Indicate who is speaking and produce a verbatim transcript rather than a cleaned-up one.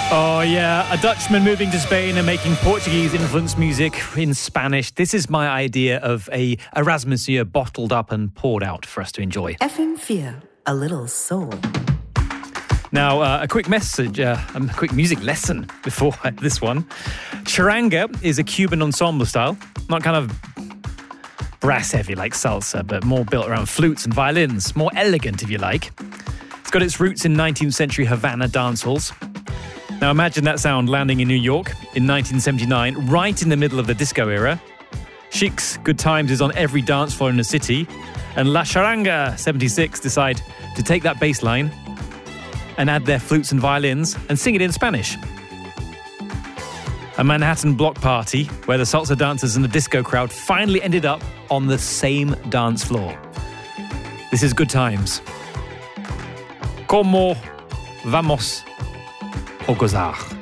Speaker 1: Oh, yeah, a Dutchman moving to Spain and making Portuguese-influenced music in Spanish. This is my idea of a Erasmus year bottled up and poured out for us to enjoy.
Speaker 2: F M four, a little soul.
Speaker 1: Now, uh, a quick message, uh, a quick music lesson before this one. Charanga is a Cuban ensemble style, not kind of brass-heavy like salsa, but more built around flutes and violins, more elegant, if you like. It's got its roots in nineteenth century Havana dance halls. Now imagine that sound landing in New York in nineteen seventy-nine, right in the middle of the disco era. Chic's Good Times is on every dance floor in the city, and La Charanga seventy-six decide to take that bass line and add their flutes and violins and sing it in Spanish. A Manhattan block party where the salsa dancers and the disco crowd finally ended up on the same dance floor. This is Good Times. Como vamos a gozar?